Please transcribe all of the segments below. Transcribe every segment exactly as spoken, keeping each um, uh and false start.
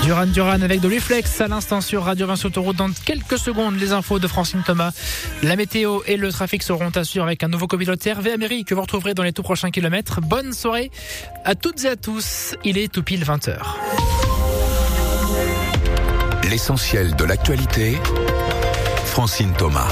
Duran Duran avec de Reflex à l'instant sur Radio Vinci Autoroute. Dans quelques secondes, les infos de Francine Thomas. La météo et le trafic seront assurés avec un nouveau copilote Hervé Améry que vous retrouverez dans les tout prochains kilomètres. Bonne soirée à toutes et à tous. Il est tout pile vingt heures. L'essentiel de l'actualité, Francine Thomas.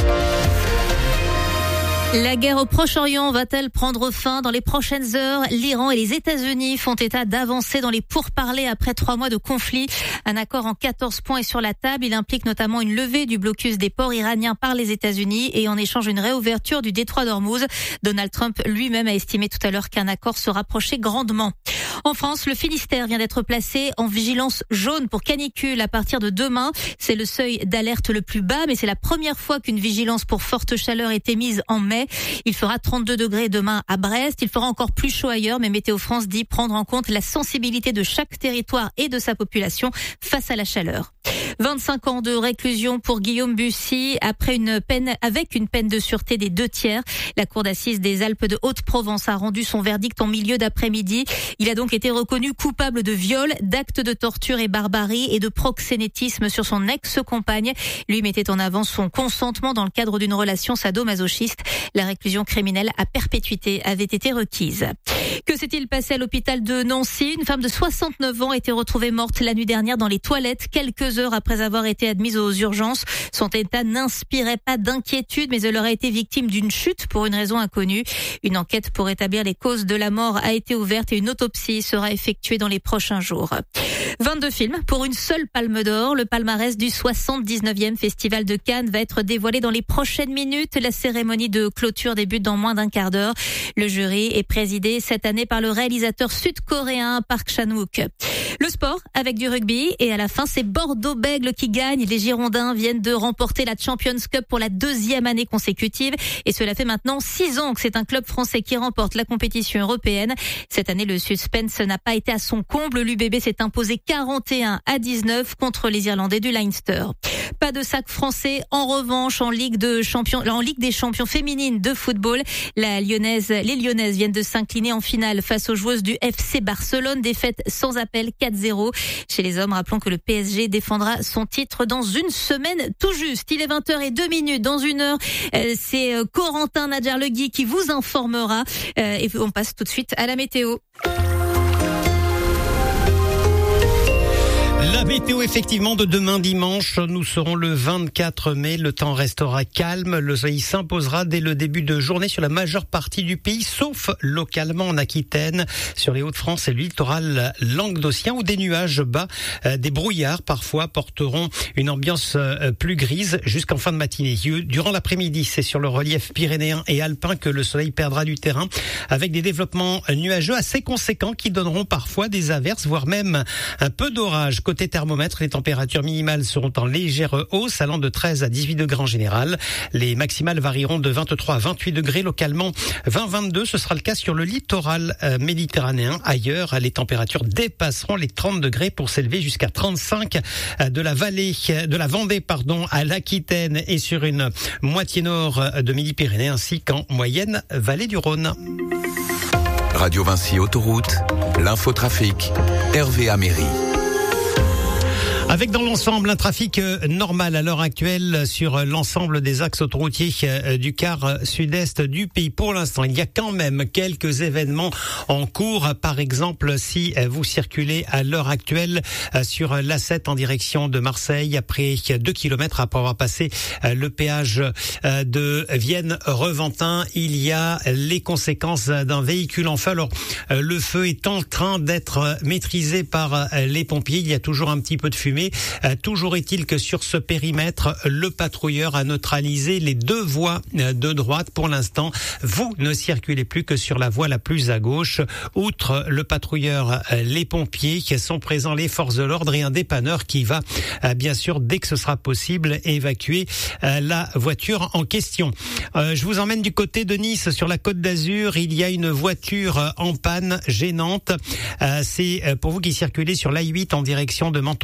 La guerre au Proche-Orient va-t-elle prendre fin dans les prochaines heures? L'Iran et les États-Unis font état d'avancer dans les pourparlers après trois mois de conflit. Un accord en quatorze points est sur la table. Il implique notamment une levée du blocus des ports iraniens par les États-Unis et en échange une réouverture du détroit d'Ormuz. Donald Trump lui-même a estimé tout à l'heure qu'un accord se rapprochait grandement. En France, le Finistère vient d'être placé en vigilance jaune pour canicule à partir de demain. C'est le seuil d'alerte le plus bas, mais c'est la première fois qu'une vigilance pour forte chaleur est émise en mai. Il fera trente-deux degrés demain à Brest. Il fera encore plus chaud ailleurs, mais Météo France dit prendre en compte la sensibilité de chaque territoire et de sa population face à la chaleur. vingt-cinq ans de réclusion pour Guillaume Bussy après une peine, avec une peine de sûreté des deux tiers. La cour d'assises des Alpes de Haute-Provence a rendu son verdict en milieu d'après-midi. Il a donc été reconnu coupable de viol, d'actes de torture et barbarie et de proxénétisme sur son ex-compagne. Lui mettait en avant son consentement dans le cadre d'une relation sadomasochiste. La réclusion criminelle à perpétuité avait été requise. Que s'est-il passé à l'hôpital de Nancy? Une femme de soixante-neuf ans a été retrouvée morte la nuit dernière dans les toilettes, quelques heures après avoir été admise aux urgences. Son état n'inspirait pas d'inquiétude, mais elle aurait été victime d'une chute pour une raison inconnue. Une enquête pour établir les causes de la mort a été ouverte et une autopsie sera effectuée dans les prochains jours. vingt-deux films pour une seule palme d'or. Le palmarès du soixante-dix-neuvième Festival de Cannes va être dévoilé dans les prochaines minutes. La cérémonie de clôture débute dans moins d'un quart d'heure. Le jury est présidé cette année par le réalisateur sud-coréen Park Chan-wook. Le sport avec du rugby et à la fin c'est Bordeaux-Bègles qui gagne. Les Girondins viennent de remporter la Champions Cup pour la deuxième année consécutive et cela fait maintenant six ans que c'est un club français qui remporte la compétition européenne. Cette année le suspense n'a pas été à son comble. L'U B B s'est imposé quarante et un à dix-neuf contre les Irlandais du Leinster. Pas de sac français en revanche en Ligue de Champions, en Ligue des Champions féminines de football. La Lyonnaise, les Lyonnaises viennent de s'incliner en finale face aux joueuses du F C Barcelone. Défaite sans appel quatre zéro. Chez les hommes, rappelons que le P S G défendra son titre dans une semaine tout juste. Il est vingt heures et deux minutes. Dans une heure, c'est Corentin Nadjar-Legui qui vous informera. Et on passe tout de suite à la météo. La météo, effectivement, de demain dimanche, nous serons le vingt-quatre mai. Le temps restera calme. Le soleil s'imposera dès le début de journée sur la majeure partie du pays, sauf localement en Aquitaine, sur les Hauts-de-France et le littoral languedocien, où des nuages bas, euh, des brouillards parfois porteront une ambiance euh, plus grise jusqu'en fin de matinée. Durant l'après-midi, c'est sur le relief pyrénéen et alpin que le soleil perdra du terrain, avec des développements nuageux assez conséquents qui donneront parfois des averses, voire même un peu d'orage. Côté thermomètre, les températures minimales seront en légère hausse, allant de treize à dix-huit degrés en général. Les maximales varieront de vingt-trois à vingt-huit degrés localement. vingt à vingt-deux, ce sera le cas sur le littoral euh, méditerranéen. Ailleurs, les températures dépasseront les trente degrés pour s'élever jusqu'à trente-cinq euh, de la vallée, de la Vendée, pardon, à l'Aquitaine et sur une moitié nord de Midi-Pyrénées ainsi qu'en moyenne vallée du Rhône. Radio Vinci Autoroute, l'infotrafic, Hervé Améry. Avec dans l'ensemble un trafic normal à l'heure actuelle sur l'ensemble des axes autoroutiers du quart sud-est du pays. Pour l'instant, il y a quand même quelques événements en cours. Par exemple, si vous circulez à l'heure actuelle sur l'A sept en direction de Marseille, après deux kilomètres après avoir passé le péage de Vienne-Reventin, il y a les conséquences d'un véhicule en feu. Alors, le feu est en train d'être maîtrisé par les pompiers. Il y a toujours un petit peu de fumée. Euh, toujours est-il que sur ce périmètre, le patrouilleur a neutralisé les deux voies de droite. Pour l'instant, vous ne circulez plus que sur la voie la plus à gauche. Outre le patrouilleur, euh, les pompiers qui sont présents, les forces de l'ordre et un dépanneur qui va, euh, bien sûr, dès que ce sera possible, évacuer euh, la voiture en question. Euh, je vous emmène du côté de Nice, sur la Côte d'Azur. Il y a une voiture en panne gênante. Euh, c'est pour vous qui circulez sur l'A huit en direction de Menton-Vintimille.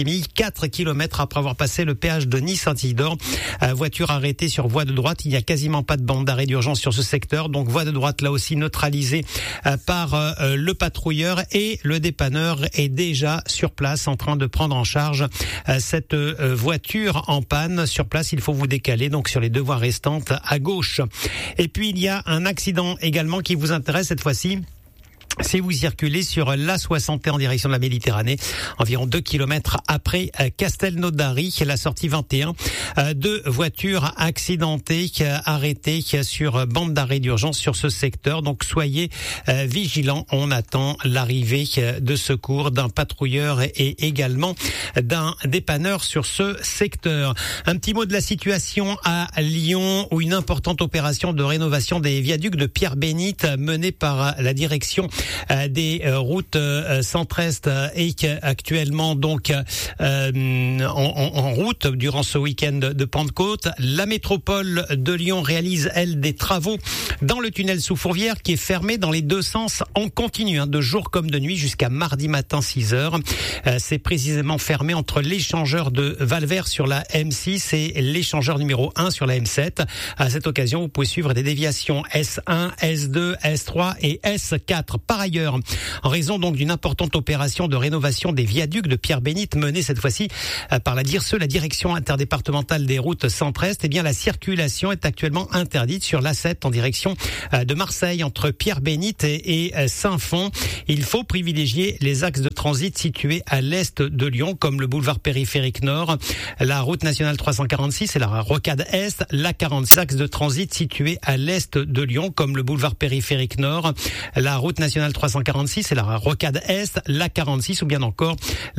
Saint-Barthélemy, quatre kilomètres après avoir passé le péage de Nice-Saint-Isidore. Euh, voiture arrêtée sur voie de droite. Il n'y a quasiment pas de bande d'arrêt d'urgence sur ce secteur. Donc voie de droite là aussi neutralisée euh, par euh, le patrouilleur, et le dépanneur est déjà sur place en train de prendre en charge euh, cette euh, voiture en panne. Sur place, il faut vous décaler donc sur les deux voies restantes à gauche. Et puis il y a un accident également qui vous intéresse cette fois-ci. Si vous circulez sur l'A soixante et un en direction de la Méditerranée, environ deux kilomètres après Castelnaudary, la sortie vingt et un, deux voitures accidentées, arrêtées sur bande d'arrêt d'urgence sur ce secteur. Donc soyez vigilants, on attend l'arrivée de secours d'un patrouilleur et également d'un dépanneur sur ce secteur. Un petit mot de la situation à Lyon, où une importante opération de rénovation des viaducs de Pierre-Bénite menée par la direction des routes centre-est est actuellement donc euh, en, en route durant ce week-end de Pentecôte. La métropole de Lyon réalise, elle, des travaux dans le tunnel sous Fourvière qui est fermé dans les deux sens en continu, hein, de jour comme de nuit jusqu'à mardi matin six heures. Euh, c'est précisément fermé entre l'échangeur de Valvert sur la M six et l'échangeur numéro un sur la M sept. À cette occasion, vous pouvez suivre des déviations S un, S deux, S trois et S quatre. Par ailleurs, en raison donc d'une importante opération de rénovation des viaducs de Pierre-Bénite menée cette fois-ci par la D I R S E, la direction interdépartementale des routes centre-est, eh bien la circulation est actuellement interdite sur l'A sept en direction de Marseille entre Pierre-Bénite et Saint-Fond. Il faut privilégier les axes de transit situés à l'est de Lyon, comme le boulevard périphérique nord, la route nationale trois cent quarante-six et la rocade est, l'A quarante-six, axes de transit situés à l'est de Lyon, comme le boulevard périphérique nord, la route nationale trois cent quarante-six et la rocade est, l'A quarante-six ou bien encore